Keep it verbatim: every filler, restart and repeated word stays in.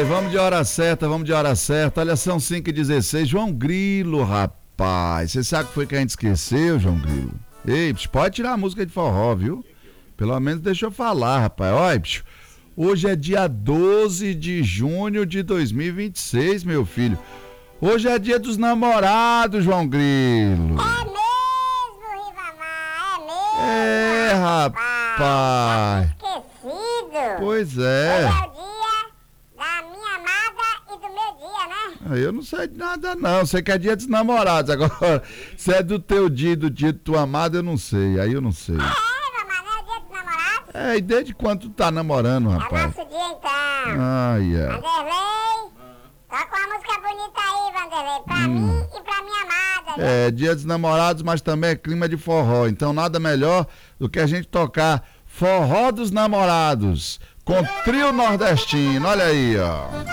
vamos de hora certa, vamos de hora certa. Olha, são cinco e dezesseis. João Grilo, rapaz. Você sabe o que foi que a gente esqueceu, João Grilo? Ei, bicho, pode tirar a música de forró, viu? Pelo menos deixa eu falar, rapaz. Olha, bicho, hoje é dia doze de junho de dois mil e vinte e seis, meu filho. Hoje é dia dos namorados, João Grilo. É mesmo, Ribamar, é mesmo. É, rapaz. Esquecido. Pois Hoje é. é o dia da minha amada e do meu dia, né? Eu não sei de nada, não. Sei que é dia dos namorados. Agora, se é do teu dia e do dia de tua amada, eu não sei. Aí eu não sei. É, Ribamar, não é o dia dos namorados? É, e desde quando tu tá namorando, É o rapaz? nosso dia, então. Ai, é. Vanderlei, toca uma música bonita aí, Vanderlei, pra Hum. mim e pra minha amada. viu? É, dia dos namorados, mas também é clima de forró. Então nada melhor do que a gente tocar Forró dos Namorados com Trio Nordestino. Olha aí, ó.